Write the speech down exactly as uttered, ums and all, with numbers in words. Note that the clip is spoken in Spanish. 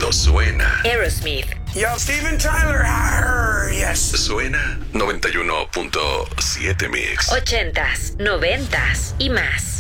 cuando suena. Aerosmith. Yo, Steven Tyler. Arr, yes. Suena noventa y uno punto siete Mix. Ochentas, noventas y más.